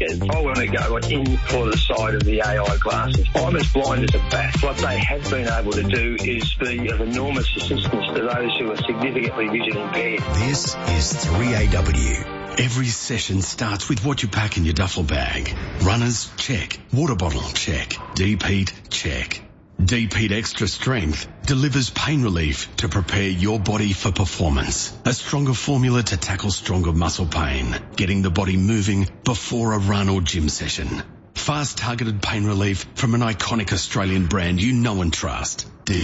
And I want to go in for the side of the AI glasses. I'm as blind as a bat. What they have been able to do is be of enormous assistance to those who are significantly vision impaired. This is 3AW. Every session starts with what you pack in your duffel bag. Runners, check. Water bottle, check. Deep heat, check. Deep Heat Extra Strength delivers pain relief to prepare your body for performance. A stronger formula to tackle stronger muscle pain, getting the body moving before a run or gym session. Fast targeted pain relief from an iconic Australian brand you know and trust. Deep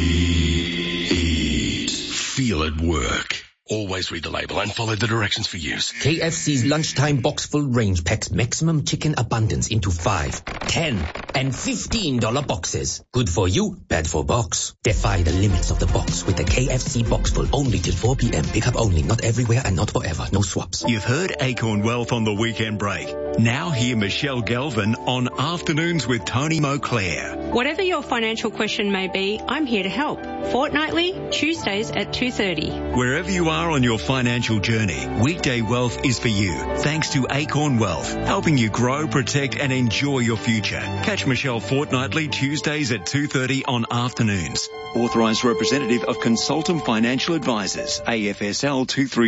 Heat. Feel it work. Always read the label and follow the directions for use. KFC's lunchtime box full range packs maximum chicken abundance into 5, 10, and $15 boxes. Good for you, bad for box. Defy the limits of the box with the KFC box full only till 4 p.m. Pick up only, not everywhere and not forever. No swaps. You've heard Acorn Wealth on the weekend break. Now hear Michelle Galvin on Afternoons with Tony Moclair. Whatever your financial question may be, I'm here to help. Fortnightly, Tuesdays at 2:30. Wherever you are on your financial journey, Weekday Wealth is for you. Thanks to Acorn Wealth, helping you grow, protect and enjoy your future. Catch Michelle fortnightly Tuesdays at 2:30 on Afternoons. Authorised representative of Consultum Financial Advisors, AFSL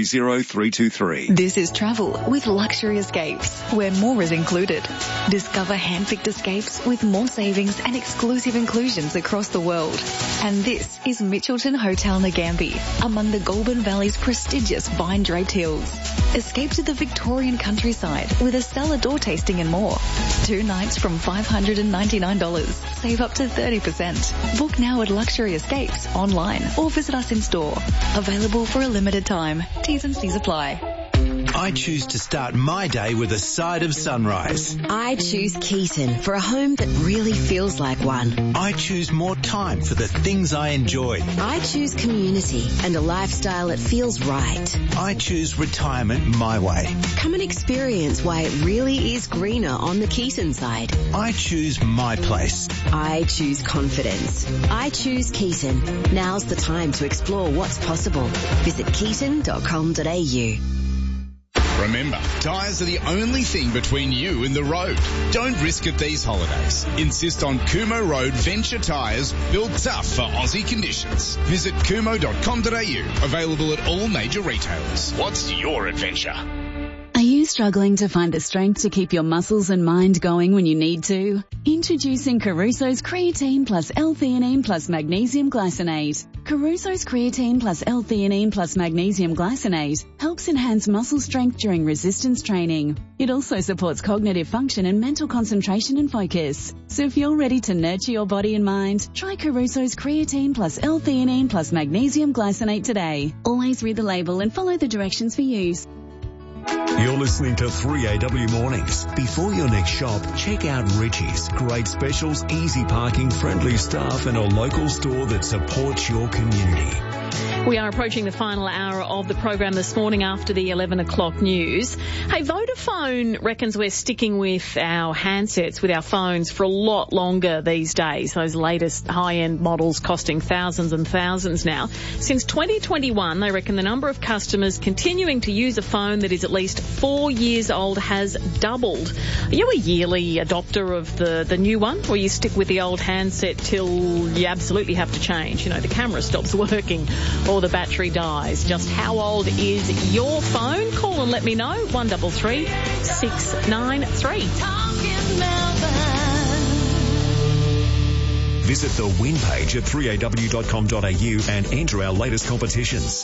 230323. This is travel with Luxury Escapes, where more is included. Discover hand-picked escapes with more savings and exclusive inclusions across the world. And this is Mitchelton Hotel Nagambie, among the Goulburn Valley's prestigious vine-draped hills. Escape to the Victorian countryside with a cellar door tasting and more. 2 nights from $599. Save up to 30%. Book now at Luxury Escapes online or visit us in store. Available for a limited time. T's and C's apply. I choose to start my day with a side of sunrise. I choose Keaton for a home that really feels like one. I choose more time for the things I enjoy. I choose community and a lifestyle that feels right. I choose retirement my way. Come and experience why it really is greener on the Keaton side. I choose my place. I choose confidence. I choose Keaton. Now's the time to explore what's possible. Visit keaton.com.au. Remember, tyres are the only thing between you and the road. Don't risk it these holidays. Insist on Kumo Road Venture tyres, built tough for Aussie conditions. Visit kumo.com.au, available at all major retailers. What's your adventure? Are you struggling to find the strength to keep your muscles and mind going when you need to? Introducing Caruso's Creatine plus L-theanine plus Magnesium Glycinate. Caruso's Creatine plus L-theanine plus Magnesium Glycinate helps enhance muscle strength during resistance training. It also supports cognitive function and mental concentration and focus. So if you're ready to nurture your body and mind, try Caruso's Creatine plus L-theanine plus Magnesium Glycinate today. Always read the label and follow the directions for use. You're listening to 3AW Mornings. Before your next shop, check out Richie's. Great specials, easy parking, friendly staff and a local store that supports your community. We are approaching the final hour of the program this morning after the 11 o'clock news. Hey, Vodafone reckons we're sticking with our handsets, with our phones for a lot longer these days. Those latest high-end models costing thousands and thousands now. Since 2021, they reckon the number of customers continuing to use a phone that is at least 4 years old has doubled. Are you a yearly adopter of the new one, or you stick with the old handset till you absolutely have to change? You know, the camera stops working or the battery dies. Just how old is your phone? Call and let me know. 133 693. Visit the win page at 3aw.com.au and enter our latest competitions.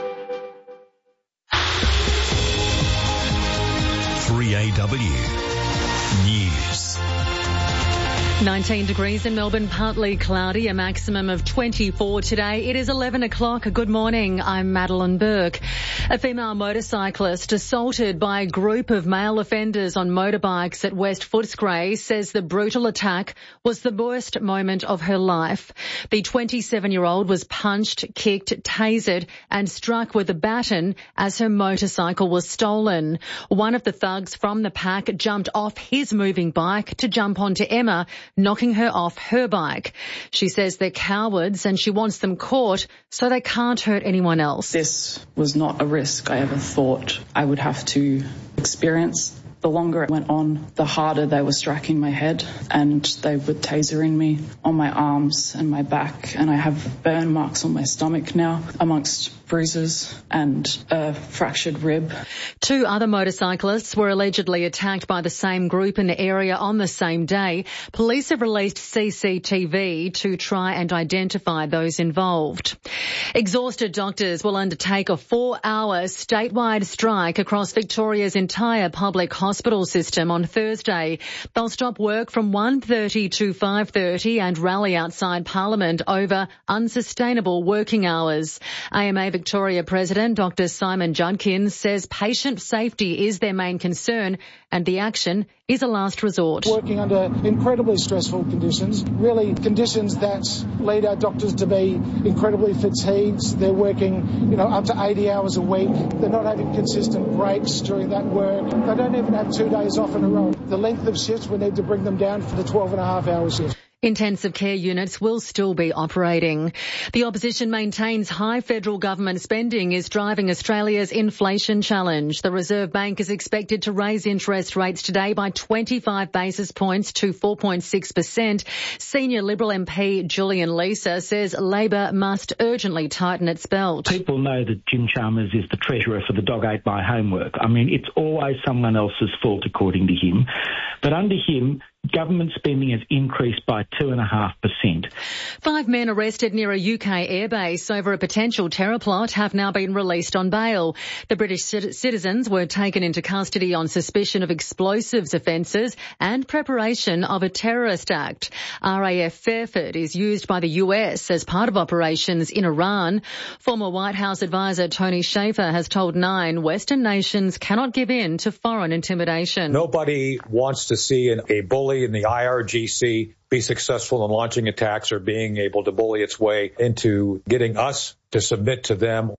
3AW News. 19 degrees in Melbourne, partly cloudy, a maximum of 24 today. It is 11 o'clock. Good morning. I'm Madeline Burke. A female motorcyclist assaulted by a group of male offenders on motorbikes at West Footscray says the brutal attack was the worst moment of her life. The 27-year-old was punched, kicked, tasered and struck with a baton as her motorcycle was stolen. One of the thugs from the pack jumped off his moving bike to jump onto Emma, knocking her off her bike. She says they're cowards and she wants them caught so they can't hurt anyone else. This was not a risk I ever thought I would have to experience. The longer it went on, the harder they were striking my head, and they were tasering me on my arms and my back, and I have burn marks on my stomach now, amongst bruises and a fractured rib. 2 other motorcyclists were allegedly attacked by the same group in the area on the same day. Police have released CCTV to try and identify those involved. Exhausted doctors will undertake a 4-hour statewide strike across Victoria's entire public hospital system on Thursday. They'll stop work from 1:30 to 5:30 and rally outside Parliament over unsustainable working hours. AMA Victoria President Dr. Simon Judkins says patient safety is their main concern and the action is a last resort. Working under incredibly stressful conditions, really conditions that lead our doctors to be incredibly fatigued. They're working, up to 80 hours a week. They're not having consistent breaks during that work. They don't even have 2 days off in a row. The length of shifts, we need to bring them down for the 12.5-hour shift. Intensive care units will still be operating. The opposition maintains high federal government spending is driving Australia's inflation challenge. The Reserve Bank is expected to raise interest rates today by 25 basis points to 4.6%. Senior Liberal MP Julian Leeser says Labor must urgently tighten its belt. People know that Jim Chalmers is the treasurer for the Dog Ate My Homework. I mean, it's always someone else's fault, according to him. But under him, government spending has increased by 2.5%. 5 men arrested near a UK airbase over a potential terror plot have now been released on bail. The British citizens were taken into custody on suspicion of explosives offences and preparation of a terrorist act. RAF Fairford is used by the US as part of operations in Iran. Former White House advisor Tony Shaffer has told Nine Western nations cannot give in to foreign intimidation. Nobody wants to see a bully in the IRGC be successful in launching attacks or being able to bully its way into getting us to submit to them.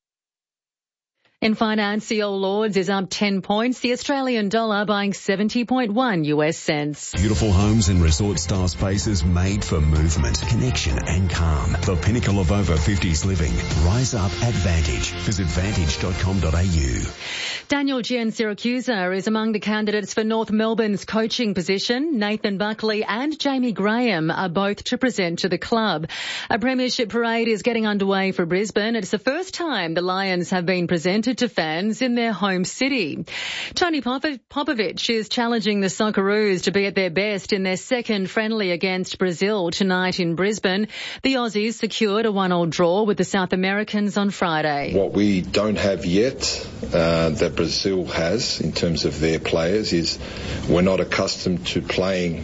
In finance, the All Ords is up 10 points. The Australian dollar buying 70.1 US cents. Beautiful homes and resort-style spaces made for movement, connection and calm. The pinnacle of over 50s living. Rise up at Vantage. Visit vantage.com.au. Daniel Giansiracusa is among the candidates for North Melbourne's coaching position. Nathan Buckley and Jamie Graham are both to present to the club. A premiership parade is getting underway for Brisbane. It's the first time the Lions have been presented to fans in their home city. Tony Popovic is challenging the Socceroos to be at their best in their second friendly against Brazil tonight in Brisbane. The Aussies secured a 1-1 draw with the South Americans on Friday. What we don't have yet that Brazil has in terms of their players is we're not accustomed to playing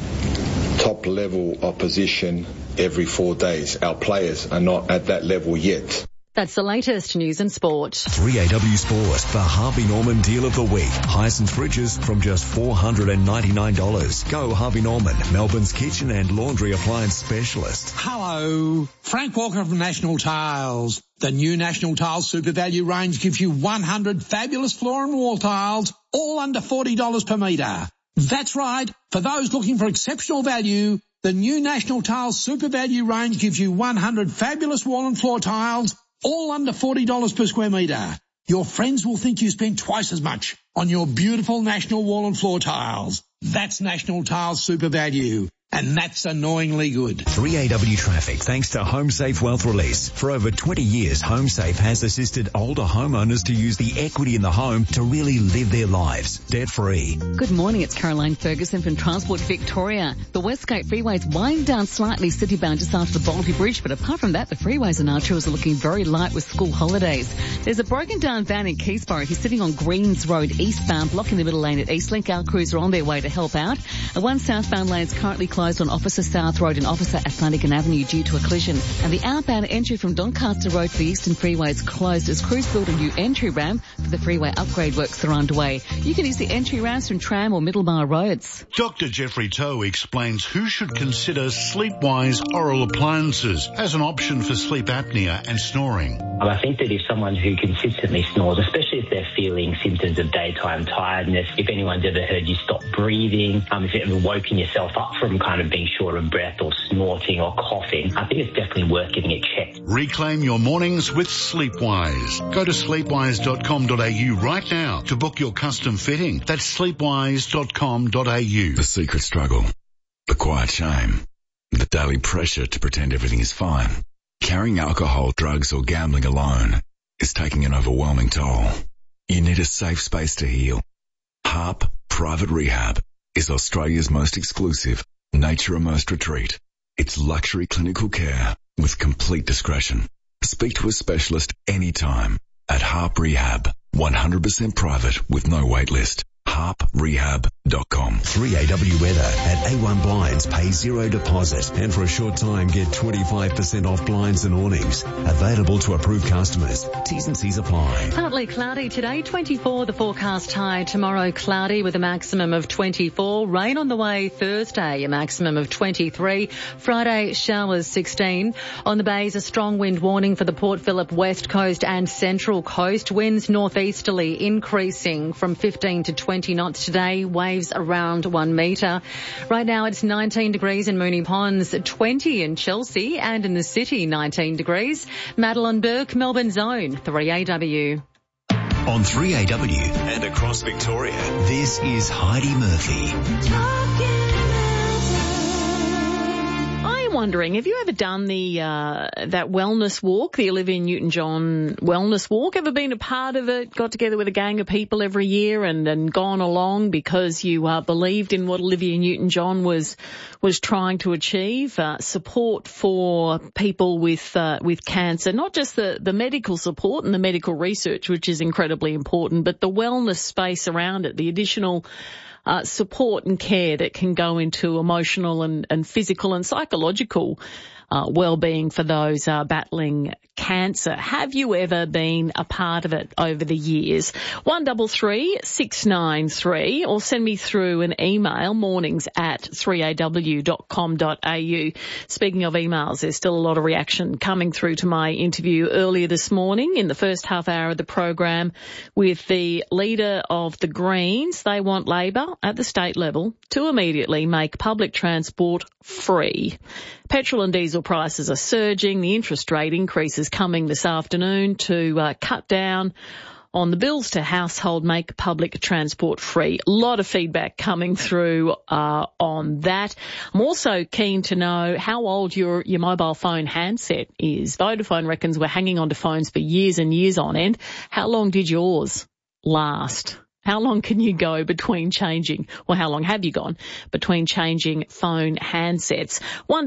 top-level opposition every 4 days. Our players are not at that level yet. That's the latest news and sport. 3AW Sport, the Harvey Norman Deal of the Week. Hyacinth fridges from just $499. Go Harvey Norman, Melbourne's kitchen and laundry appliance specialist. Hello, Frank Walker from National Tiles. The new National Tiles Super Value range gives you 100 fabulous floor and wall tiles, all under $40 per metre. That's right. For those looking for exceptional value, the new National Tiles Super Value range gives you 100 fabulous wall and floor tiles, all under $40 per square metre. Your friends will think you spent twice as much on your beautiful National wall and floor tiles. That's National Tiles Super Value. And that's annoyingly good. 3AW Traffic, thanks to HomeSafe Wealth Release. For over 20 years, HomeSafe has assisted older homeowners to use the equity in the home to really live their lives debt-free. Good morning, it's Caroline Ferguson from Transport Victoria. The Westgate Freeway's wind down slightly city-bound just after the Baldy Bridge, but apart from that, the freeways and arteries are looking very light with school holidays. There's a broken down van in Keysborough. He's sitting on Greens Road eastbound, blocking the middle lane at Eastlink. Our crews are on their way to help out. One southbound lane is currently closed on Officer South Road and Officer Atlantic Avenue due to a collision. And the outbound entry from Doncaster Road to the Eastern Freeway is closed as crews build a new entry ramp for the freeway upgrade works that are underway. You can use the entry ramps from Tram or Middlemar roads. Dr. Jeffrey Toe explains who should consider Sleepwise oral appliances as an option for sleep apnea and snoring. I think that if someone who consistently snores, especially if they're feeling symptoms of daytime tiredness, if anyone's ever heard you stop breathing, if you've ever woken yourself up from kind of being short of breath or snorting or coughing, I think it's definitely worth getting it checked. Reclaim your mornings with Sleepwise. Go to sleepwise.com.au right now to book your custom fitting. That's sleepwise.com.au. The secret struggle, the quiet shame, the daily pressure to pretend everything is fine. Carrying alcohol, drugs or gambling alone is taking an overwhelming toll. You need a safe space to heal. HARP Private Rehab is Australia's most exclusive, nature-immersed retreat. It's luxury clinical care with complete discretion. Speak to a specialist anytime at HARP Rehab. 100% private with no wait list. HARPrehab.com. 3AW weather at A1 Blinds. Pay zero deposit and for a short time get 25% off blinds and awnings. Available to approved customers. T's and C's apply. Partly cloudy today, 24 the forecast high. Tomorrow cloudy with a maximum of 24. Rain on the way Thursday, a maximum of 23. Friday showers 16. On the bays, a strong wind warning for the Port Phillip West Coast and Central Coast. Winds northeasterly increasing from 15 to 20 knots today, waves around 1 metre. Right now it's 19 degrees in Moonee Ponds, 20 in Chelsea, and in the city 19 degrees. Madeline Burke, Melbourne Zone, 3AW. On 3AW and across Victoria, this is Heidi Murphy. I'm wondering, have you ever done the that wellness walk, the Olivia Newton-John wellness walk? Ever been a part of it? Got together with a gang of people every year and gone along because you believed in what Olivia Newton-John was trying to achieve? Support for people with cancer, not just the medical support and the medical research, which is incredibly important, but the wellness space around it, the additional support and care that can go into emotional and physical and psychological well-being for those battling cancer. Have you ever been a part of it over the years? 133693, or send me through an email, mornings@3aw.com.au. Speaking of emails, there's still a lot of reaction coming through to my interview earlier this morning in the first half hour of the program with the leader of the Greens. They want Labor at the state level to immediately make public transport free. Petrol and diesel prices are surging. The interest rate increases coming this afternoon to cut down on the bills to household, make public transport free. A lot of feedback coming through on that. I'm also keen to know how old your mobile phone handset is. Vodafone reckons we're hanging on to phones for years and years on end. How long did yours last? How long can you go between changing, or how long have you gone between changing phone handsets?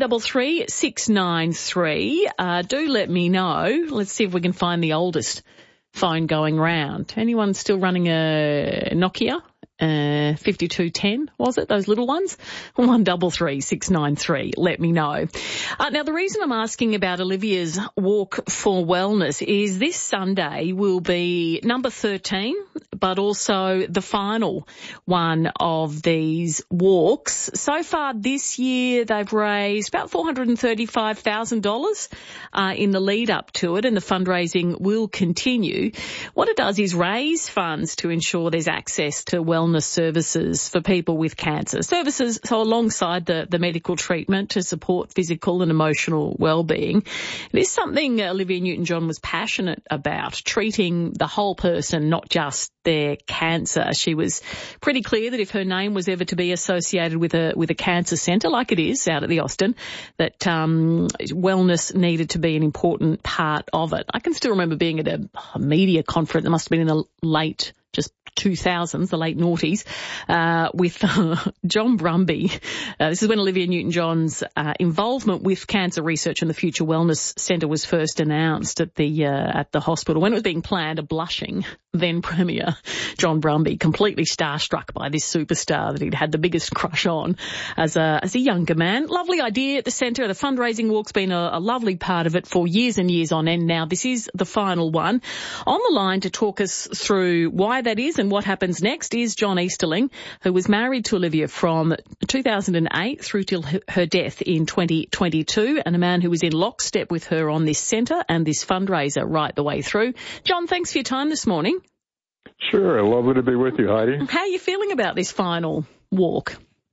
133693. Do let me know. Let's see if we can find the oldest phone going round. Anyone still running a Nokia? 5210, was it? Those little ones? 133693. Let me know. Now, the reason I'm asking about Olivia's Walk for Wellness is this Sunday will be number 13, but also the final one of these walks. So far this year, they've raised about $435,000 in the lead up to it, and the fundraising will continue. What it does is raise funds to ensure there's access to wellness services for people with cancer. Services, so alongside the medical treatment to support physical and emotional well-being. It is something Olivia Newton-John was passionate about, treating the whole person, not just their cancer. She was pretty clear that if her name was ever to be associated with a cancer centre, like it is out at the Austin, that wellness needed to be an important part of it. I can still remember being at a media conference, it must have been in the late 2000s, the late noughties, with John Brumby. This is when Olivia Newton-John's involvement with cancer research and the Future Wellness Centre was first announced at the hospital. When it was being planned, a blushing then Premier John Brumby, completely starstruck by this superstar that he'd had the biggest crush on as a younger man. Lovely idea at the centre. The fundraising walk's been a lovely part of it for years and years on end now. This is the final one. On the line to talk us through why that is and what happens next is John Easterling, who was married to Olivia from 2008 through till her death in 2022, and a man who was in lockstep with her on this centre and this fundraiser right the way through. John, thanks for your time this morning. Sure, lovely to be with you, Heidi. How are you feeling about this final walk?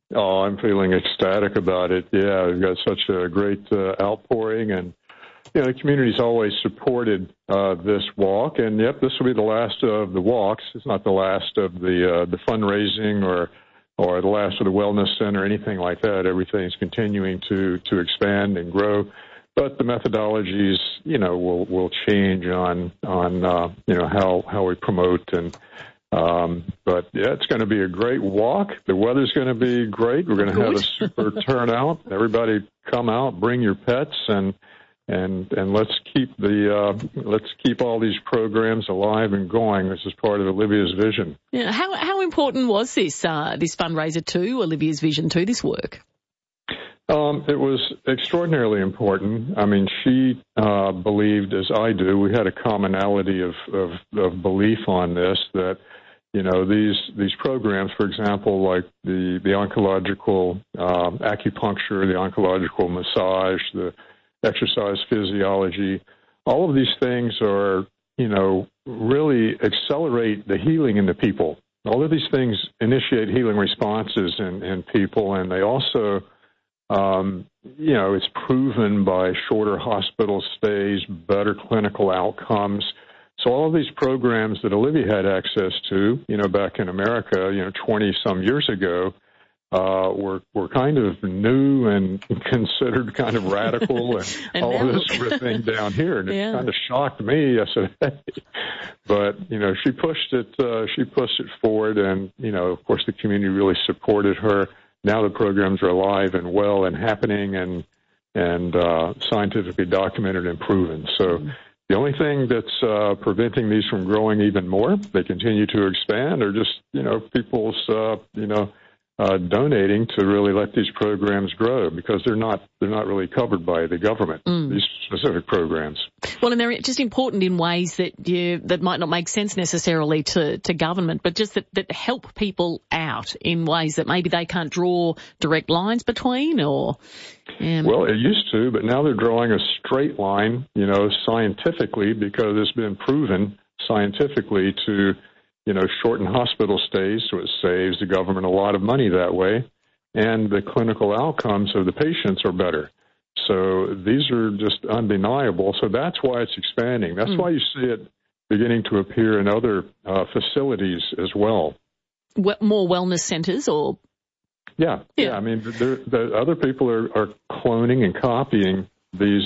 Oh, I'm feeling ecstatic about it. Yeah, we've got such a great outpouring, and the community's always supported this walk. And yep, this will be the last of the walks. It's not the last of the fundraising or the last of the wellness center, anything like that. Everything's continuing to expand and grow. But the methodologies, will change on how we promote and. But yeah, it's going to be a great walk. The weather's going to be great. We're going to have a super turnout. Everybody come out, bring your pets, and let's keep all these programs alive and going. This is part of Olivia's vision. Yeah. How important was this fundraiser to Olivia's vision, to this work? It was extraordinarily important. I mean, she believed, as I do, we had a commonality of belief on this, that these programs, for example, like the oncological acupuncture, the oncological massage, the exercise physiology, all of these things are, really accelerate the healing in the people. All of these things initiate healing responses in people, and they also it's proven by shorter hospital stays, better clinical outcomes. So all of these programs that Olivia had access to, back in America, 20-some years ago, were kind of new and considered kind of radical and all of this sort of thing down here. And it kind of shocked me. I said, hey. But, she pushed it forward, and, of course, the community really supported her. Now the programs are alive and well and happening and scientifically documented and proven. So the only thing that's preventing these from growing even more, they continue to expand, or just, people's, donating to really let these programs grow, because they're not really covered by the government, these specific programs. Well, and they're just important in ways that might not make sense necessarily to government, but just that help people out in ways that maybe they can't draw direct lines between, or... Well, it used to, but now they're drawing a straight line, scientifically, because it's been proven scientifically to, shorten hospital stays, so it saves the government a lot of money that way, and the clinical outcomes of the patients are better. So these are just undeniable. So that's why it's expanding. That's why you see it beginning to appear in other facilities as well. More wellness centers, or... Yeah. I mean, the other people are cloning and copying these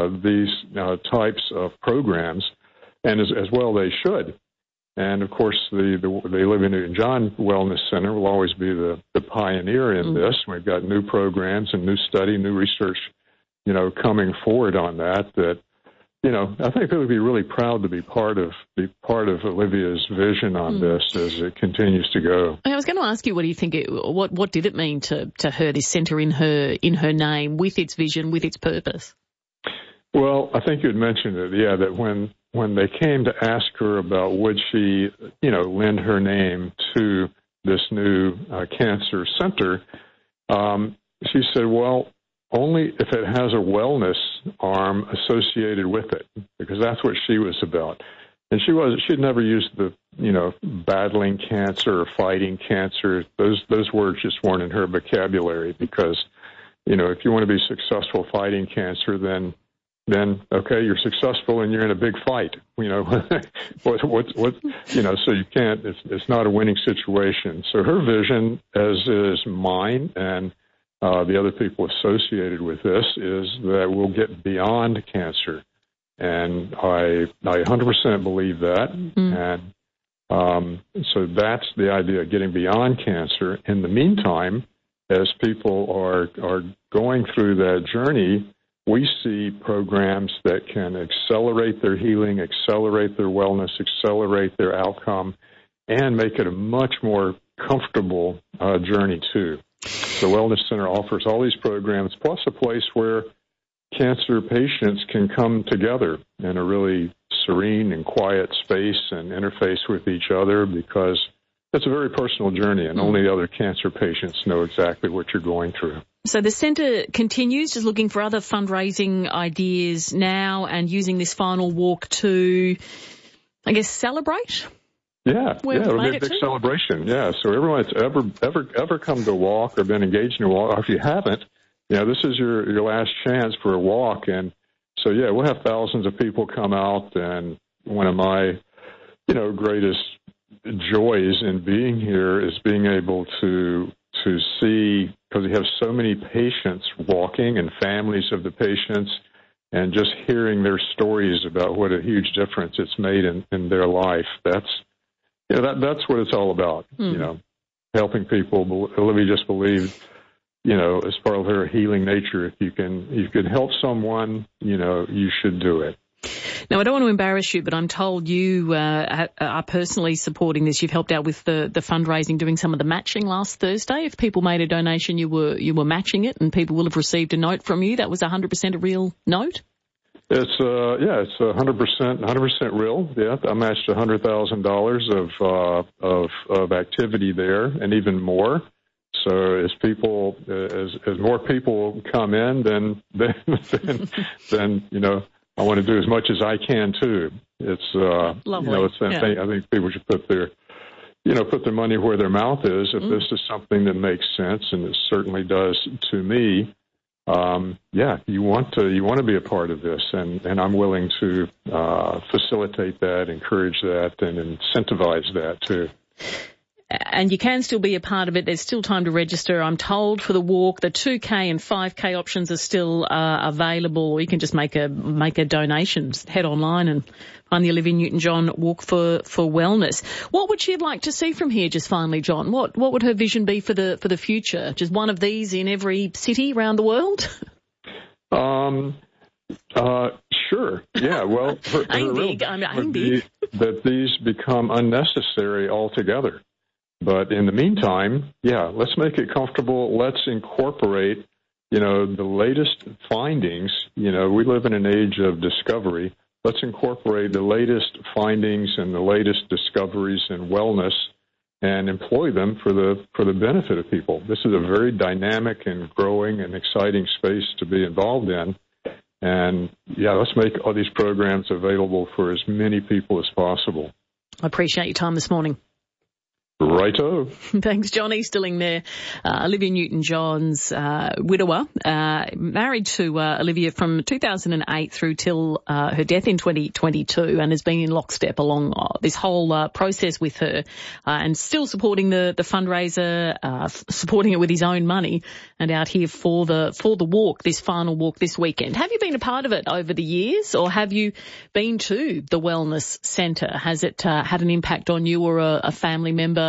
types of programs, and as well they should. And of course, the They Live in Newton John Wellness Center will always be the pioneer in this. We've got new programs and new study, new research, coming forward on that. I think they would be really proud to be part of Olivia's vision on this as it continues to go. I was going to ask you, what do you think? What did it mean to her, this centre in her name, with its vision, with its purpose? Well, I think you had mentioned it. Yeah, that when they came to ask her about would she, lend her name to this new cancer center, she said, well, only if it has a wellness arm associated with it, because that's what she was about. And she'd never used the, battling cancer or fighting cancer. Those words just weren't in her vocabulary, because, if you want to be successful fighting cancer, then okay, you're successful and you're in a big fight. So you can't. It's not a winning situation. So her vision, as is mine and the other people associated with this, is that we'll get beyond cancer, and I 100% believe that. And so that's the idea, getting beyond cancer. In the meantime, as people are going through that journey, we see programs that can accelerate their healing, accelerate their wellness, accelerate their outcome, and make it a much more comfortable journey too. The Wellness Center offers all these programs, plus a place where cancer patients can come together in a really serene and quiet space and interface with each other, because it's a very personal journey, and only other cancer patients know exactly what you're going through. So the centre continues, just looking for other fundraising ideas now, and using this final walk to, I guess, celebrate? Yeah, it'll be a big celebration. Yeah, so everyone that's ever come to a walk or been engaged in a walk, or if you haven't, this is your last chance for a walk. And so, we'll have thousands of people come out. And one of my, greatest joys in being here is being able to see, because we have so many patients walking and families of the patients, and just hearing their stories about what a huge difference it's made in their life. That's what it's all about, helping people. Olivia just believed, as part of her healing nature, if you can help someone, you should do it. Now, I don't want to embarrass you, but I'm told you are personally supporting this. You've helped out with the fundraising, doing some of the matching last Thursday. If people made a donation, you were matching it, and people will have received a note from you. That was 100% a real note? It's 100% real. Yeah, I matched $100,000 of activity there, and even more. So as more people come in, then I want to do as much as I can too. It's lovely. I think people should put their money where their mouth is. If this is something that makes sense, and it certainly does to me. You want to be a part of this, and I'm willing to facilitate that, encourage that, and incentivize that too. And you can still be a part of it. There's still time to register, I'm told, for the walk. The 2K and 5K options are still available. You can just make a donation. Just head online and find the Olivia Newton-John Walk for Wellness. What would she like to see from here, just finally, John? What would her vision be for the future? Just one of these in every city around the world? Sure. Yeah, well, I'm big. That these become unnecessary altogether. But in the meantime, let's make it comfortable. Let's incorporate, the latest findings. We live in an age of discovery. Let's incorporate the latest findings and the latest discoveries in wellness and employ them for the benefit of people. This is a very dynamic and growing and exciting space to be involved in. And, let's make all these programs available for as many people as possible. I appreciate your time this morning. Righto. Thanks, John Easterling there. Olivia Newton-John's widower, married to Olivia from 2008 through till her death in 2022, and has been in lockstep along this whole process with her, and still supporting the fundraiser, supporting it with his own money, and out here for the walk, this final walk this weekend. Have you been a part of it over the years, or have you been to the Wellness Centre? Has it had an impact on you or a family member?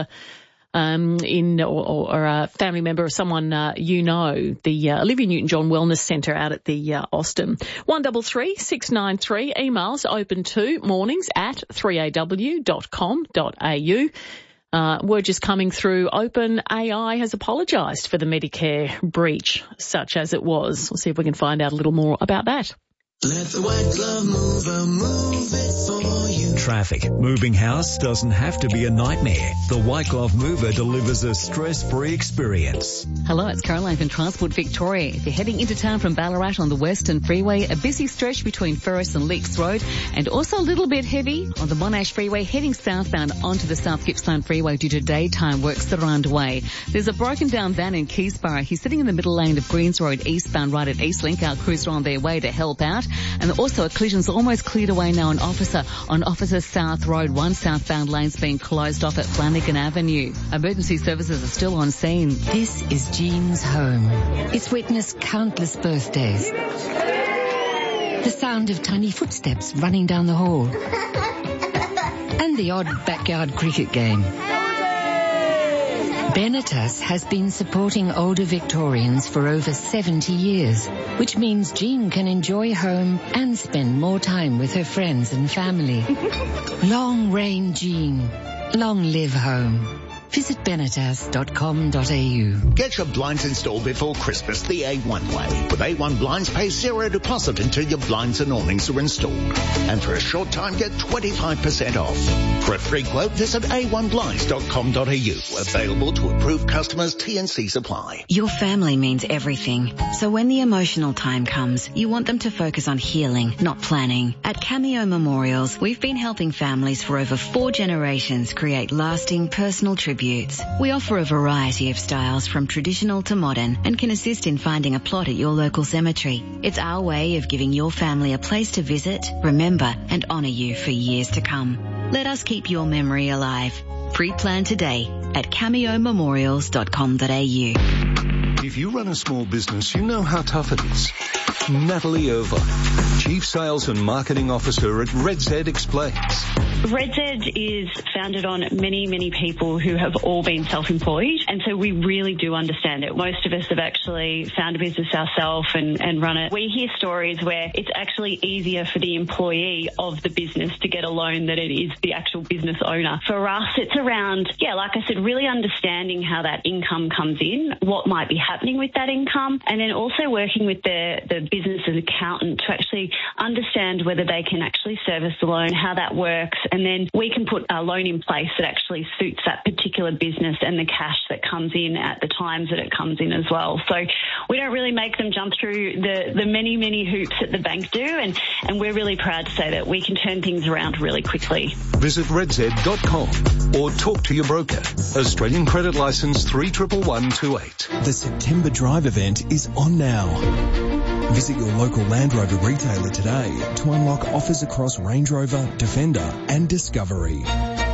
Or a family member or someone the Olivia Newton-John Wellness Centre out at the Austin. 133 693, emails open to mornings at 3aw.com.au. Word just coming through. OpenAI has apologised for the Medicare breach, such as it was. We'll see if we can find out a little more about that. Let the white glove mover move it for you. Traffic. Moving house doesn't have to be a nightmare. The White Glove Mover delivers a stress-free experience. Hello, it's Caroline from Transport Victoria. If you're heading into town from Ballarat on the Western Freeway, a busy stretch between Ferris and Leaks Road, and also a little bit heavy on the Monash Freeway heading southbound onto the South Gippsland Freeway due to daytime works that are underway. There's a broken down van in Keysborough. He's sitting in the middle lane of Greens Road eastbound right at Eastlink. Our crews are on their way to help out. And also a collision's almost cleared away now on Officer South Road. One southbound lane's being closed off at Flanagan Avenue. Emergency services are still on scene. This is Jean's home. It's witnessed countless birthdays. The sound of tiny footsteps running down the hall. And the odd backyard cricket game. Benetas has been supporting older Victorians for over 70 years, which means Jean can enjoy home and spend more time with her friends and family. Long reign Jean. Long live home. Visit benetas.com.au. Get your blinds installed before Christmas the A1 way. With A1 Blinds, pay zero deposit until your blinds and awnings are installed. And for a short time, get 25% off. For a free quote, visit a1blinds.com.au. Available to approved customers, T&C supply. Your family means everything. So when the emotional time comes, you want them to focus on healing, not planning. At Cameo Memorials, we've been helping families for over 4 generations create lasting personal tributes. We offer a variety of styles from traditional to modern and can assist in finding a plot at your local cemetery. It's our way of giving your family a place to visit, remember and honour you for years to come. Let us keep your memory alive. Pre-plan today at cameomemorials.com.au. If you run a small business, you know how tough it is. Natalie Irva, Chief Sales and Marketing Officer at RedZ, explains. RedZ is founded on many people who have all been self-employed, and so we really do understand it. Most of us have actually found a business ourselves and run it. We hear stories where it's actually easier for the employee of the business to get a loan than it is the actual business owner. For us, it's around, like I said, really understanding how that income comes in, what might be happening with that income, and then also working with the business's accountant to actually understand whether they can actually service the loan, how that works, and then we can put a loan in place that actually suits that particular business and the cash that comes in at the times that it comes in as well. So we don't really make them jump through the many hoops that the bank do, and we're really proud to say that we can turn things around really quickly. Visit redz.com or talk to your broker. Australian credit licence 311128. The September Drive event is on now. Visit your local Land Rover retailer today to unlock offers across Range Rover, Defender and Discovery.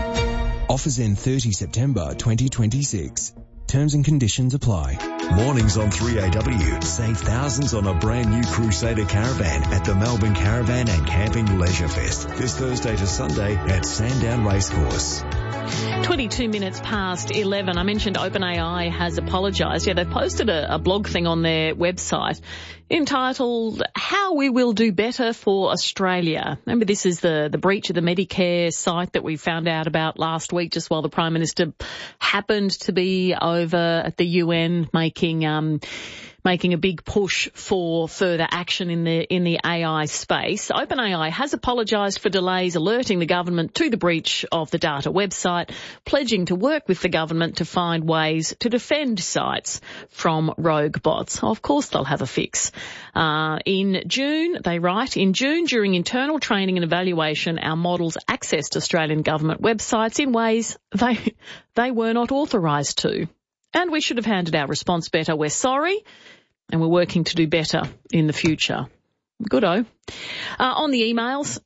Offers end 30 September 2026. Terms and conditions apply. Mornings on 3AW. Save thousands on a brand new Crusader caravan at the Melbourne Caravan and Camping Leisure Fest this Thursday to Sunday at Sandown Racecourse. 22 minutes past 11. I mentioned OpenAI has apologised. Yeah, they've posted a blog thing on their website entitled How We Will Do Better for Australia. Remember, this is the breach of the Medicare site that we found out about last week, just while the Prime Minister happened to be over at the UN making a big push for further action in the AI space. OpenAI has apologised for delays alerting the government to the breach of the data website, pledging to work with the government to find ways to defend sites from rogue bots. Of course they'll have a fix. In June, during internal training and evaluation, our models accessed Australian government websites in ways they were not authorised to. And we should have handled our response better. We're sorry, and we're working to do better in the future. Good-o. On the emails,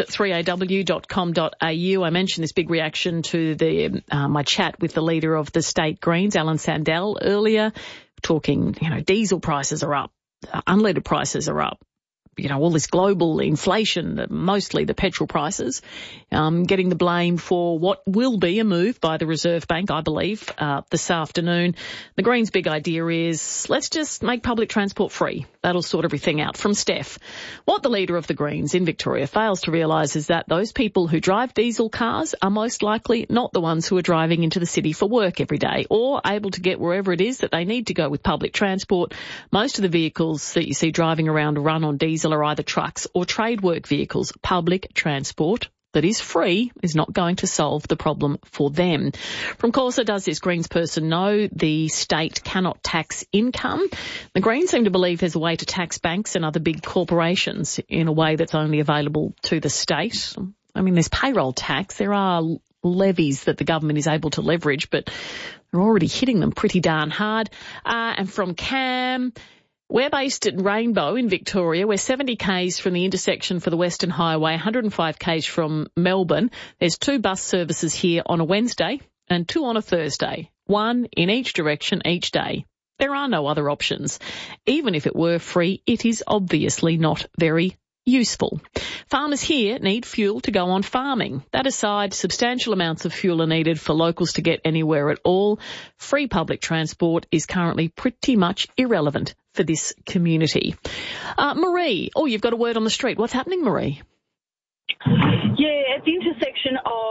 mornings@3aw.com.au, I mentioned this big reaction to my chat with the leader of the State Greens, Alan Sandell, earlier, talking, diesel prices are up, unleaded prices are up. All this global inflation, mostly the petrol prices, getting the blame for what will be a move by the Reserve Bank, I believe, this afternoon. The Greens' big idea is let's just make public transport free. That'll sort everything out. From Steph, what the leader of the Greens in Victoria fails to realise is that those people who drive diesel cars are most likely not the ones who are driving into the city for work every day or able to get wherever it is that they need to go with public transport. Most of the vehicles that you see driving around run on diesel are either trucks or trade work vehicles. Public transport that is free is not going to solve the problem for them. From Corsa, does this Greens person know the state cannot tax income? The Greens seem to believe there's a way to tax banks and other big corporations in a way that's only available to the state. I mean, there's payroll tax. There are levies that the government is able to leverage, but they're already hitting them pretty darn hard. And from Cam, we're based at Rainbow in Victoria. We're 70 k's from the intersection for the Western Highway, 105 k's from Melbourne. There's 2 bus services here on a Wednesday and 2 on a Thursday, 1 in each direction each day. There are no other options. Even if it were free, it is obviously not very useful. Farmers here need fuel to go on farming. That aside, substantial amounts of fuel are needed for locals to get anywhere at all. Free public transport is currently pretty much irrelevant for this community. Marie, you've got a word on the street. What's happening, Marie? Yeah, at the intersection of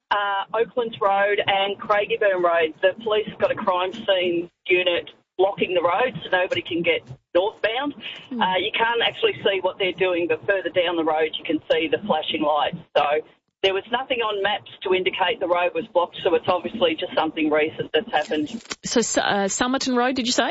Oaklands Road and Craigieburn Road. The police have got a crime scene unit blocking the road so nobody can get northbound. You can't actually see what they're doing, but further down the road you can see the flashing lights. So there was nothing on maps to indicate the road was blocked, so it's obviously just something recent that's happened. So Somerton Road, did you say?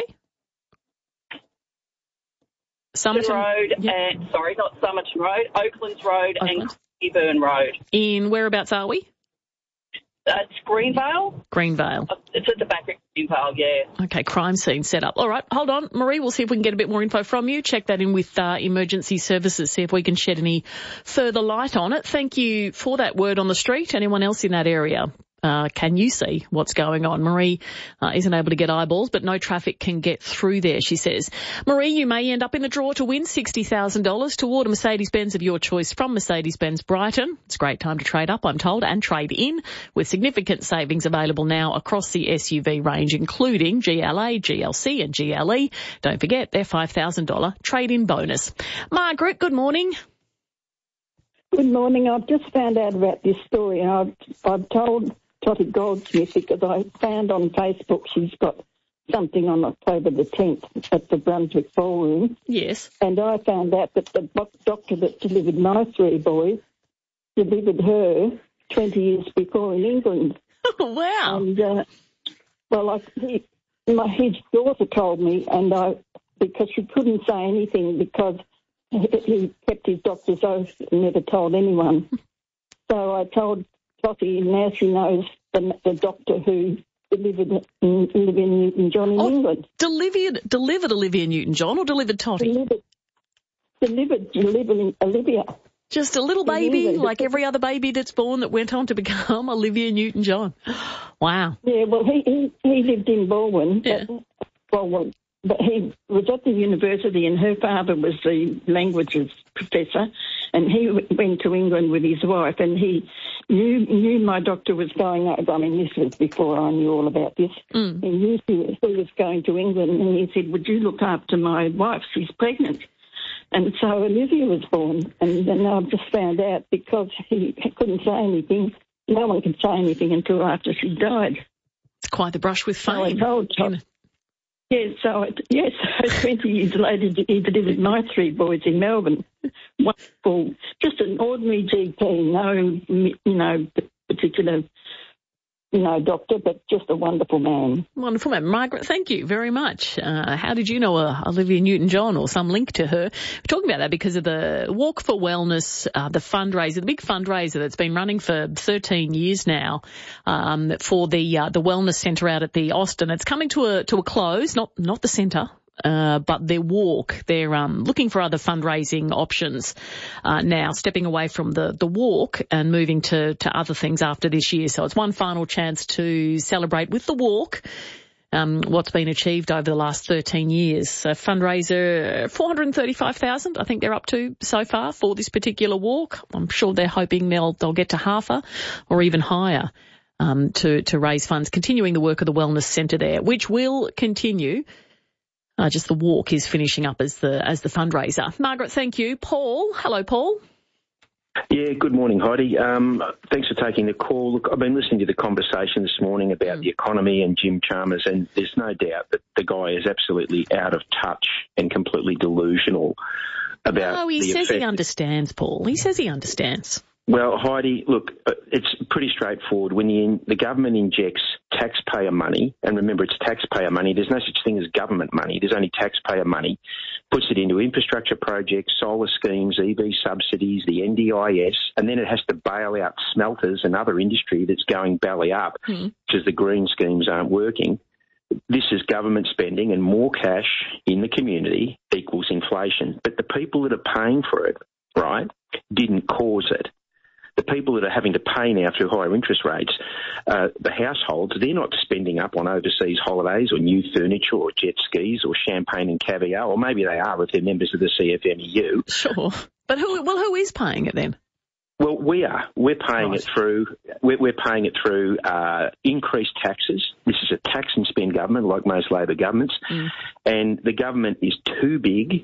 Somerton Road, and sorry, not Somerton Road, Oaklands Road and Craigieburn Road. In whereabouts are we? It's Greenvale. Greenvale. It's at the back of Greenvale, yeah. Okay, crime scene set up. All right, hold on. Marie, we'll see if we can get a bit more info from you. Check that in with emergency services, see if we can shed any further light on it. Thank you for that word on the street. Anyone else in that area? Can you see what's going on? Marie isn't able to get eyeballs, but no traffic can get through there, she says. Marie, you may end up in the draw to win $60,000 toward a Mercedes-Benz of your choice from Mercedes-Benz Brighton. It's a great time to trade up, I'm told, and trade in, with significant savings available now across the SUV range, including GLA, GLC and GLE. Don't forget their $5,000 trade-in bonus. Margaret, good morning. Good morning. I've just found out about this story, and I've told Totty Goldsmith because I found on Facebook she's got something on October the 10th at the Brunswick Ballroom. Yes. And I found out that the doctor that delivered my 3 boys delivered her 20 years before in England. Oh, wow. And, his daughter told me, and because she couldn't say anything because he kept his doctor's oath and never told anyone. So I told Totty, and now she knows the doctor who delivered Olivia Newton-John in England. Delivered Olivia Newton-John or delivered Totty? Delivered Olivia. Just a little baby, like every other baby that's born that went on to become Olivia Newton-John. Wow. Yeah, well, he lived in Baldwin. Yeah. But he was at the university, and her father was the languages professor, and he went to England with his wife, and he knew my doctor was going over. I mean, this was before I knew all about this. He knew he was going to England, and he said, would you look after my wife? She's pregnant. And so Olivia was born, and then I've just found out because he couldn't say anything. No one could say anything until after she died. It's quite the brush with fame. So I told Tom. Yes, 20 years later, he delivered my 3 boys in Melbourne. Wonderful, just an ordinary GP, no, particular, doctor, but just a wonderful man. Wonderful man. Margaret, thank you very much. How did you know Olivia Newton-John or some link to her? We're talking about that because of the Walk for Wellness, the fundraiser, the big fundraiser that's been running for 13 years now, for the wellness centre out at the Austin. It's coming to a close, not the centre. But their walk, they're looking for other fundraising options now, stepping away from the walk and moving to other things after this year. So it's one final chance to celebrate with the walk what's been achieved over the last 13 years. A fundraiser, $435,000, I think they're up to so far for this particular walk. I'm sure they're hoping they'll get to half or even higher to raise funds, continuing the work of the Wellness Centre there, which will continue. Just the walk is finishing up as the fundraiser. Margaret, thank you. Paul. Hello, Paul. Yeah, good morning, Heidi. Thanks for taking the call. Look, I've been listening to the conversation this morning about the economy and Jim Chalmers, and there's no doubt that the guy is absolutely out of touch and completely delusional about No, he says he understands, Paul. He says he understands. Well, Heidi, look, it's pretty straightforward. When the government injects taxpayer money, and remember it's taxpayer money, there's no such thing as government money, there's only taxpayer money, puts it into infrastructure projects, solar schemes, EV subsidies, the NDIS, and then it has to bail out smelters and other industry that's going belly up because the green schemes aren't working. This is government spending, and more cash in the community equals inflation. But the people that are paying for it, right, didn't cause it. The people that are having to pay now through higher interest rates, the households, they're not spending up on overseas holidays or new furniture or jet skis or champagne and caviar, or maybe they are if they're members of the CFMEU. Sure. But who is paying it then? Well, we are. We're paying it through. We're paying it through increased taxes. This is a tax and spend government, like most Labor governments, and the government is too big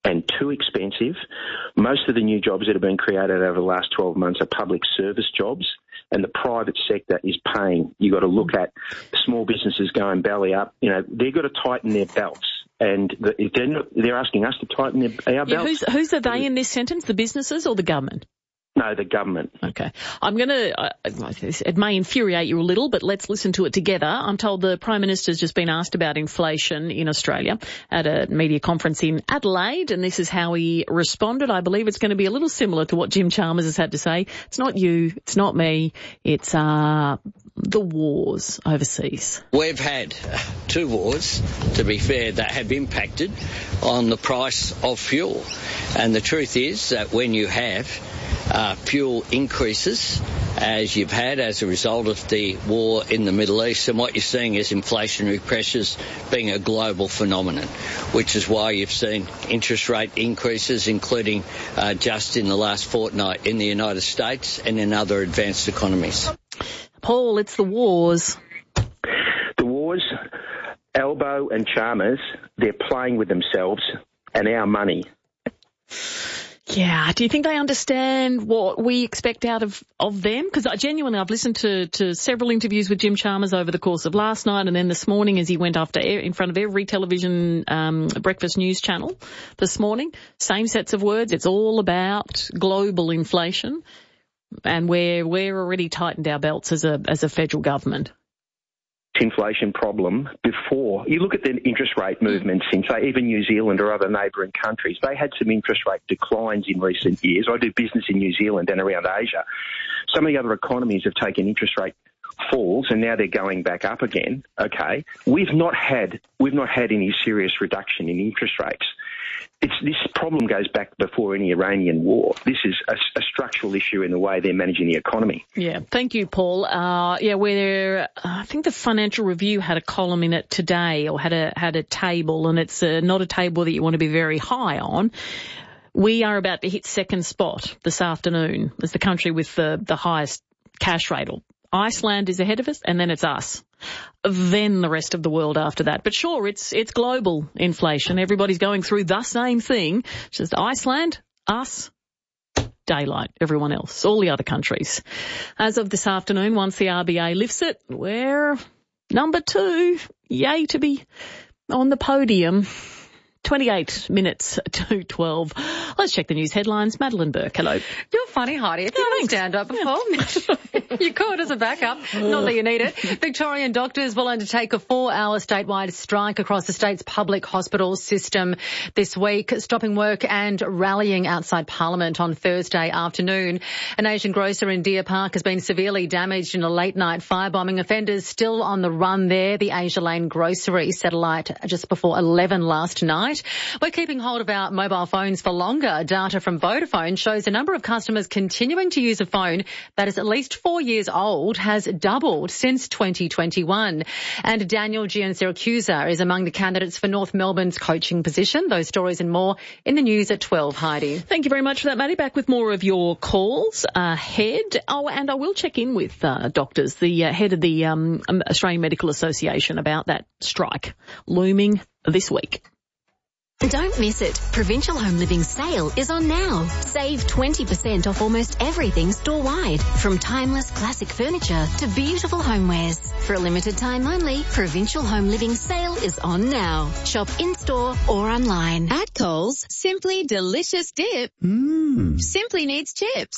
and too expensive. Most of the new jobs that have been created over the last 12 months are public service jobs, and the private sector is paying. You've got to look at small businesses going belly up. You know, they've got to tighten their belts, and they're asking us to tighten our belts. Who's are they in this sentence, the businesses or the government? No, the government. Okay. I'm going to, it may infuriate you a little, but let's listen to it together. I'm told the Prime Minister's just been asked about inflation in Australia at a media conference in Adelaide, and this is how he responded. I believe it's going to be a little similar to what Jim Chalmers has had to say. It's not you, it's not me, it's the wars overseas. We've had 2 wars, to be fair, that have impacted on the price of fuel. And the truth is that when you have fuel increases, as you've had as a result of the war in the Middle East, and what you're seeing is inflationary pressures being a global phenomenon, which is why you've seen interest rate increases, including just in the last fortnight in the United States and in other advanced economies. Paul, it's the wars. The wars, Albo and Chalmers, they're playing with themselves and our money. Yeah. Do you think they understand what we expect out of them? Because I've listened to several interviews with Jim Chalmers over the course of last night and then this morning as he went in front of every television breakfast news channel this morning. Same sets of words. It's all about global inflation, and we're already tightened our belts as a federal government. Inflation problem before. You look at the interest rate movements in, say, even New Zealand or other neighbouring countries. They had some interest rate declines in recent years. I do business in New Zealand and around Asia. Some of the other economies have taken interest rate falls and now they're going back up again. Okay, we've not had any serious reduction in interest rates. This problem goes back before any Iranian war. This is a structural issue in the way they're managing the economy. Yeah, thank you, Paul. I think the Financial Review had a column in it today, or had a table, and it's not a table that you want to be very high on. We are about to hit second spot this afternoon as the country with the highest cash rate. Iceland is ahead of us, and then it's us. Then the rest of the world after that. But sure, it's global inflation. Everybody's going through the same thing. It's just Iceland, us, daylight, everyone else, all the other countries. As of this afternoon, once the RBA lifts it, we're number 2. Yay to be on the podium. 28 minutes to 12. Let's check the news headlines. Madeline Burke, hello. You're funny, Heidi. Have you stand up before? You could as a backup. Not that you need it. Victorian doctors will undertake a 4-hour statewide strike across the state's public hospital system this week, stopping work and rallying outside Parliament on Thursday afternoon. An Asian grocer in Deer Park has been severely damaged in a late-night firebombing. Offenders still on the run there. The Asia Lane Grocery set alight just before 11 last night. We're keeping hold of our mobile phones for longer. Data from Vodafone shows the number of customers continuing to use a phone that is at least 4 years old has doubled since 2021. And Daniel Giansiracusa is among the candidates for North Melbourne's coaching position. Those stories and more in the news at 12, Heidi. Thank you very much for that, Maddie. Back with more of your calls ahead. Oh, and I will check in with doctors, the head of the Australian Medical Association, about that strike looming this week. Don't miss it. Provincial Home Living sale is on now. Save 20% off almost everything store-wide, from timeless classic furniture to beautiful homewares. For a limited time only, Provincial Home Living sale is on now. Shop in-store or online. At Coles, simply delicious dip. Simply needs chips.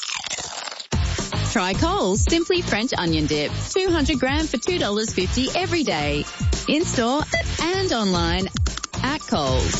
Try Coles Simply French Onion Dip. 200 gram for $2.50 every day. In-store and online at Coles.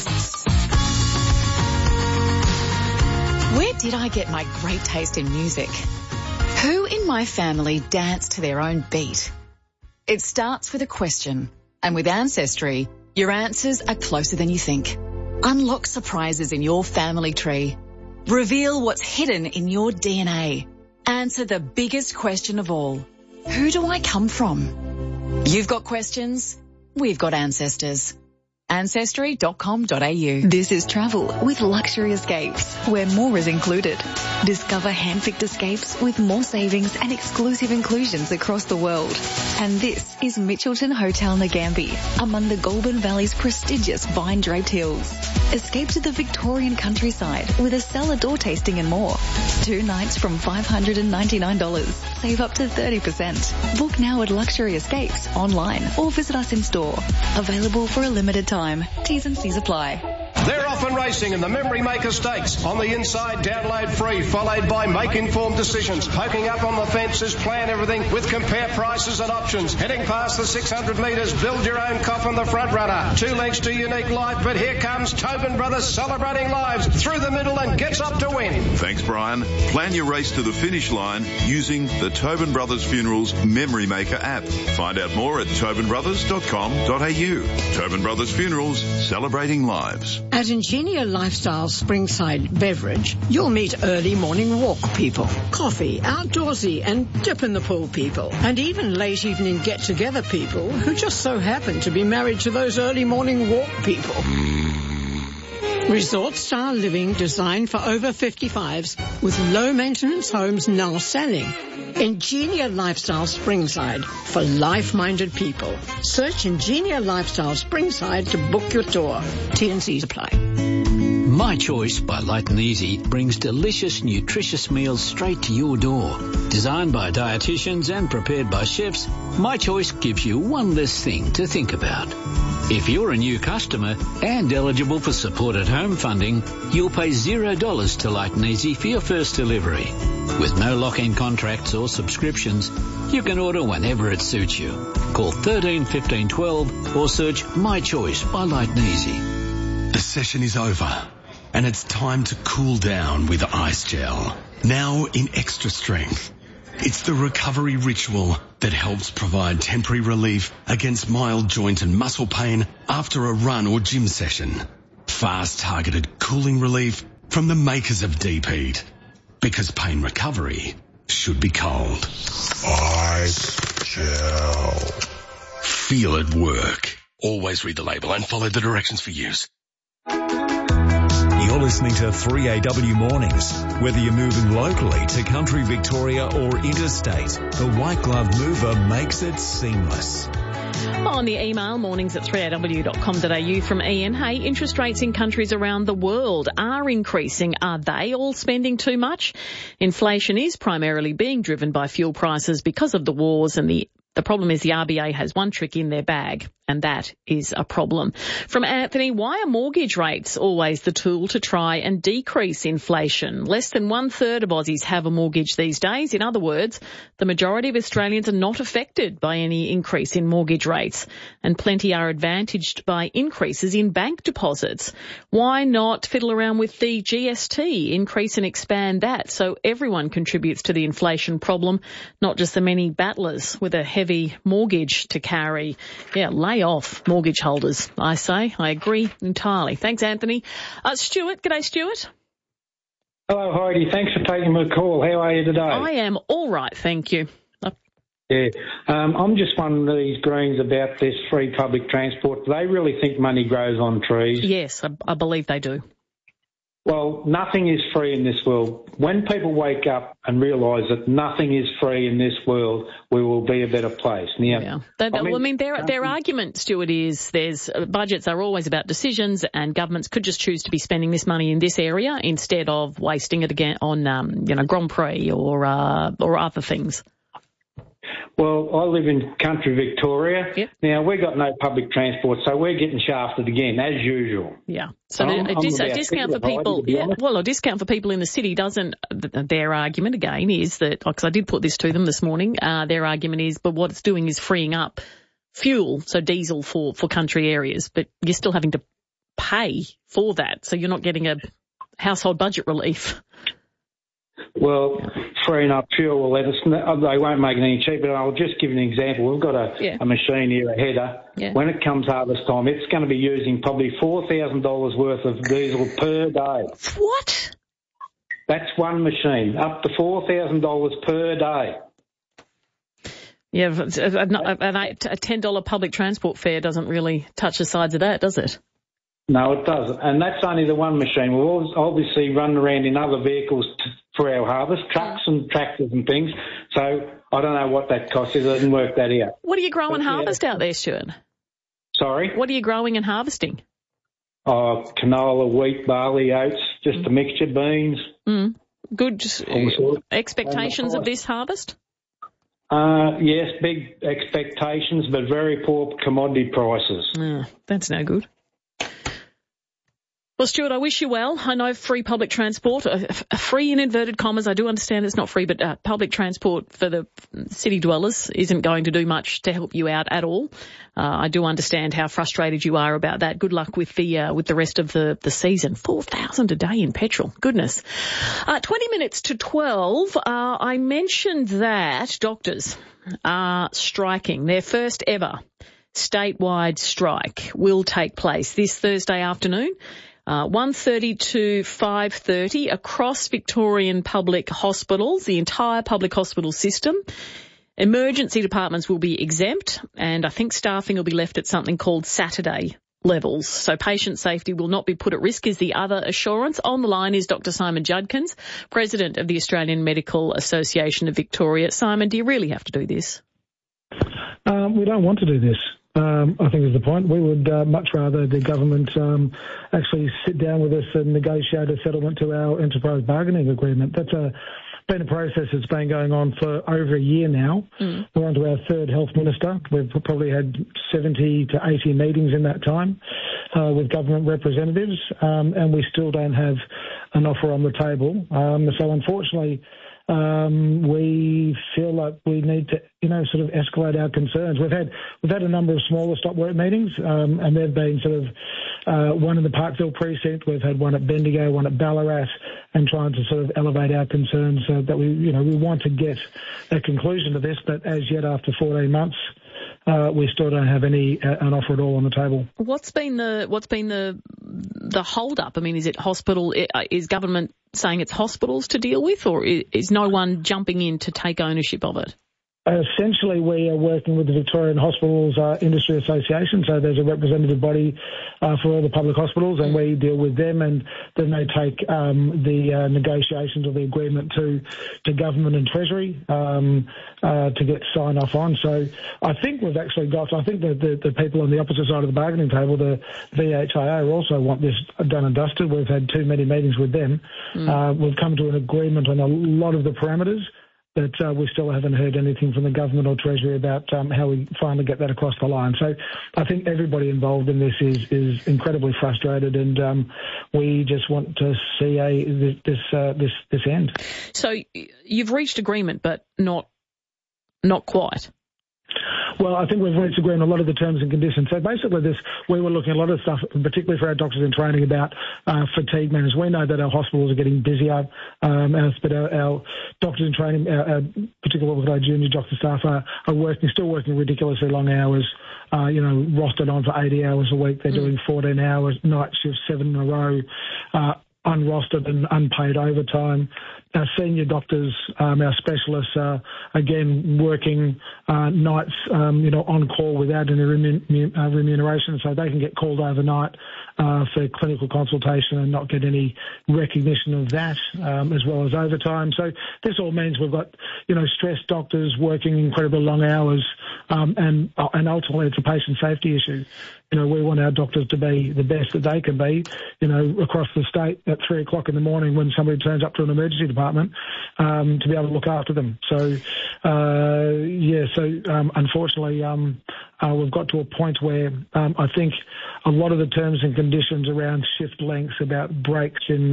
Where did I get my great taste in music? Who in my family danced to their own beat? It starts with a question, and with Ancestry, your answers are closer than you think. Unlock surprises in your family tree. Reveal what's hidden in your DNA. Answer the biggest question of all. Who do I come from? You've got questions, we've got ancestors. Ancestry.com.au. This is travel with Luxury Escapes, where more is included. Discover hand-picked escapes with more savings and exclusive inclusions across the world. And this is Mitchelton Hotel Nagambie, among the Goulburn Valley's prestigious vine-draped hills. Escape to the Victorian countryside with a cellar door tasting and more. 2 nights from $599. Save up to 30%. Book now at Luxury Escapes online or visit us in store. Available for a limited time. T's and C's apply. They're off and racing in the Memory Maker Stakes. On the inside, download free, followed by make informed decisions. Poking up on the fences, plan everything with compare prices and options. Heading past the 600 metres, build your own coffin, the front runner. 2 lengths to Unique Life, but here comes Tobin Brothers Celebrating Lives through the middle and gets up to win. Thanks, Brian. Plan your race to the finish line using the Tobin Brothers Funerals Memory Maker app. Find out more at tobinbrothers.com.au. Tobin Brothers Funerals, celebrating lives. At Ingenia Lifestyle Springside Beverage, you'll meet early morning walk people, coffee, outdoorsy and dip in the pool people, and even late evening get-together people who just so happen to be married to those early morning walk people. Resort-style living designed for over 55s with low-maintenance homes now selling. Ingenia Lifestyle Springside for life-minded people. Search Ingenia Lifestyle Springside to book your tour. T&Cs apply. My Choice by Light and Easy brings delicious, nutritious meals straight to your door. Designed by dietitians and prepared by chefs, My Choice gives you one less thing to think about. If you're a new customer and eligible for Support at Home funding, you'll pay $0 to Light and Easy for your first delivery. With no lock-in contracts or subscriptions, you can order whenever it suits you. Call 13 15 12 or search My Choice by Light and Easy. The session is over, and it's time to cool down with Ice Gel. Now in extra strength. It's the recovery ritual that helps provide temporary relief against mild joint and muscle pain after a run or gym session. Fast targeted cooling relief from the makers of Deep Heat. Because pain recovery should be cold. Ice Gel. Feel it work. Always read the label and follow the directions for use. You're listening to 3AW Mornings. Whether you're moving locally to country Victoria or interstate, the White Glove Mover makes it seamless. On the email, mornings@3aw.com.au from Ian. Hey, interest rates in countries around the world are increasing. Are they all spending too much? Inflation is primarily being driven by fuel prices because of the wars, and the problem is the RBA has one trick in their bag, and that is a problem. From Anthony, why are mortgage rates always the tool to try and decrease inflation? Less than 1/3 of Aussies have a mortgage these days. In other words, the majority of Australians are not affected by any increase in mortgage rates, and plenty are advantaged by increases in bank deposits. Why not fiddle around with the GST, increase and expand that so everyone contributes to the inflation problem, not just the many battlers with a heavy mortgage to carry? Yeah, lay off mortgage holders, I say. I agree entirely. Thanks, Anthony. Stuart, g'day, Stuart. Hello, Heidi. Thanks for taking my call. How are you today? I am all right, thank you. Yeah, I'm just one of these Greens about this free public transport. Do they really think money grows on trees? Yes, I believe they do. Well, nothing is free in this world. When people wake up and realise that nothing is free in this world, we will be a better place. Now, yeah. Their argument, Stuart, is budgets are always about decisions, and governments could just choose to be spending this money in this area instead of wasting it again on, Grand Prix or other things. Well, I live in country Victoria. Yep. Now, we've got no public transport, so we're getting shafted again, as usual. Yeah. So a discount for people, a discount for people in the city doesn't, their argument again is that, because I did put this to them this morning, their argument is, but what it's doing is freeing up fuel, so diesel for country areas, but you're still having to pay for that, so you're not getting a household budget relief. Well, freeing up fuel, they won't make it any cheaper. I'll just give you an example. We've got a machine here, a header. Yeah. When it comes harvest time, it's going to be using probably $4,000 worth of diesel per day. What? That's one machine, up to $4,000 per day. Yeah, a $10 public transport fare doesn't really touch the sides of that, does it? No, it doesn't. And that's only the one machine. We've obviously run around in other vehicles for our harvest, trucks and tractors and things. So I don't know what that cost is. I didn't work that out. What do you grow and harvest out there, Stuart? Sorry? What are you growing and harvesting? Canola, wheat, barley, oats, just a mixture, beans. Good expectations of this harvest? Yes, big expectations, but very poor commodity prices. That's no good. Well, Stuart, I wish you well. I know free public transport, free in inverted commas, I do understand it's not free, but public transport for the city dwellers isn't going to do much to help you out at all. I do understand how frustrated you are about that. Good luck with the rest of the season. 4,000 a day in petrol. Goodness. 20 minutes to 12. I mentioned that doctors are striking. Their first ever statewide strike will take place this Thursday afternoon. 1:30 to 5:30 across Victorian public hospitals, the entire public hospital system. Emergency departments will be exempt, and I think staffing will be left at something called Saturday levels. So patient safety will not be put at risk is the other assurance. On the line is Dr. Simon Judkins, President of the Australian Medical Association of Victoria. Simon, do you really have to do this? We don't want to do this. I think is the point. We would much rather the government actually sit down with us and negotiate a settlement to our enterprise bargaining agreement. That's been a process that's been going on for over a year now. We're on to our third health minister. We've probably had 70 to 80 meetings in that time with government representatives, and we still don't have an offer on the table. So unfortunately, we feel like we need to, sort of escalate our concerns. We've had a number of smaller stop work meetings, and they've been sort of one in the Parkville precinct. We've had one at Bendigo, one at Ballarat, and trying to sort of elevate our concerns so that we want to get a conclusion to this. But as yet, after 14 months, we still don't have an offer at all on the table. What's been the hold up? I mean, is government saying it's hospitals to deal with, or is no one jumping in to take ownership of it? Essentially, we are working with the Victorian Hospitals Industry Association, so there's a representative body for all the public hospitals, and we deal with them, and then they take the negotiations of the agreement to government and Treasury to get sign off on. So I think we've actually I think the people on the opposite side of the bargaining table, the VHIO, also want this done and dusted. We've had too many meetings with them. We've come to an agreement on a lot of the parameters, but we still haven't heard anything from the government or Treasury about how we finally get that across the line. So I think everybody involved in this is incredibly frustrated, and we just want to see this end. So you've reached agreement, but not quite. Well, I think we've reached agreement on a lot of the terms and conditions. So basically we were looking at a lot of stuff, particularly for our doctors in training, about fatigue managers. We know that our hospitals are getting busier, but our doctors in training, particularly with our junior doctor staff, are still working ridiculously long hours, rostered on for 80 hours a week. They're doing 14 hours, night shifts, 7 in a row, unrostered and unpaid overtime. Our senior doctors, our specialists are, again, working nights, on call without any remuneration, so they can get called overnight for clinical consultation and not get any recognition of that, as well as overtime. So this all means we've got, stressed doctors working incredibly long hours, and ultimately it's a patient safety issue. We want our doctors to be the best that they can be, across the state at 3 o'clock in the morning when somebody turns up to an emergency department, to be able to look after them. So, unfortunately, we've got to a point where I think a lot of the terms and conditions around shift lengths, about breaks in,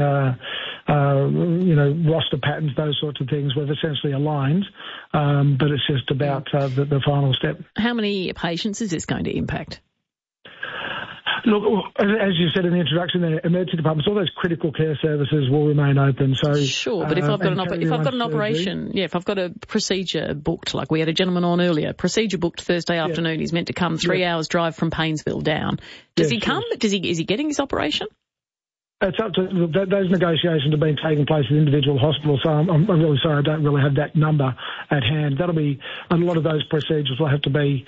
roster patterns, those sorts of things, we've essentially aligned, but it's just about the final step. How many patients is this going to impact? Look, as you said in the introduction, the emergency departments, all those critical care services will remain open. So sure, but if I've got an operation, if I've got a procedure booked, like we had a gentleman on earlier, procedure booked Thursday afternoon, he's meant to come 3 hours drive from Paynesville down. Does he come? Is he getting his operation? It's up to those negotiations have been taking place at individual hospitals, so I'm really sorry I don't really have that number at hand. That'll be a lot of those procedures will have to be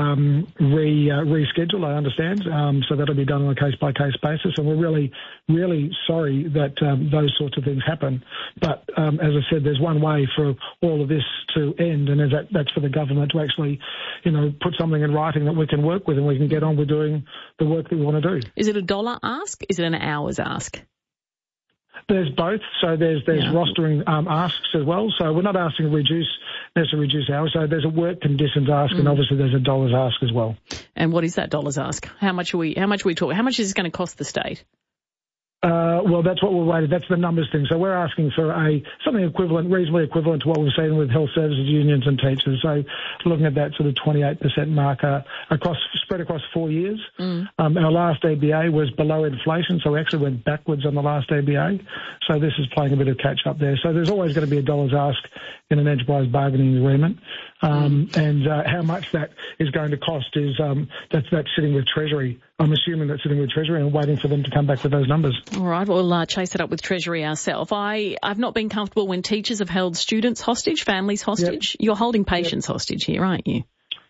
rescheduled, I understand. So that'll be done on a case-by-case basis, and we're really, really sorry that those sorts of things happen. But as I said, there's one way for all of this to end, and that's for the government to actually, put something in writing that we can work with and we can get on with doing the work that we want to do. Is it a dollar ask? Is it an hours ask? There's both. So there's rostering asks as well. So we're not asking to necessarily reduce hours. So there's a work conditions ask, and obviously there's a dollars ask as well. And what is that dollars ask? How much are we talking? How much is this going to cost the state? Well, that's what we're waiting. That's the numbers thing. So we're asking for something equivalent, reasonably equivalent to what we've seen with health services unions and teachers. So looking at that sort of 28% marker spread across 4 years. Our last EBA was below inflation, so we actually went backwards on the last EBA. So this is playing a bit of catch up there. So there's always going to be a dollars ask in an enterprise bargaining agreement. And how much that is going to cost is that's sitting with Treasury. I'm assuming that's sitting with Treasury and waiting for them to come back with those numbers. All right, we'll chase it up with Treasury ourselves. I've not been comfortable when teachers have held students hostage, families hostage. Yep. You're holding patients hostage here, aren't you?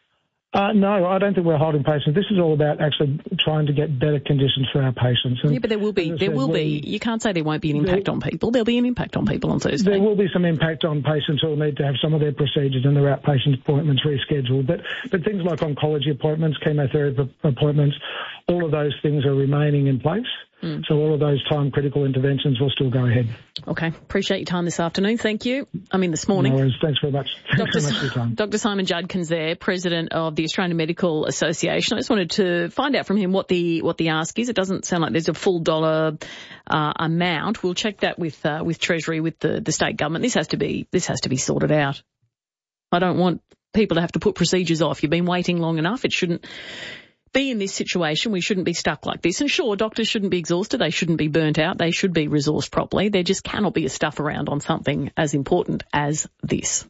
No, I don't think we're holding patients. This is all about actually trying to get better conditions for our patients. And but there will be. You can't say there won't be an impact on people. There'll be an impact on people on Thursday. There will be some impact on patients who will need to have some of their procedures and their outpatient appointments rescheduled. But things like oncology appointments, chemotherapy appointments, all of those things are remaining in place. So all of those time-critical interventions will still go ahead. Okay. Appreciate your time this afternoon. Thank you. This morning. No worries. Thanks very much. Thanks very much for your time. Dr. Simon Judkins there, President of the Australian Medical Association. I just wanted to find out from him what the ask is. It doesn't sound like there's a full dollar amount. We'll check that with Treasury, with the state government. This has to be sorted out. I don't want people to have to put procedures off. You've been waiting long enough. It shouldn't be in this situation. We shouldn't be stuck like this. And sure, doctors shouldn't be exhausted. They shouldn't be burnt out. They should be resourced properly. There just cannot be a stuff around on something as important as this.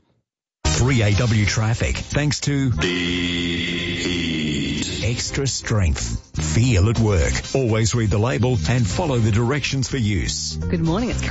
3AW traffic, thanks to Extra Strength. Feel at work. Always read the label and follow the directions for use. Good morning. It's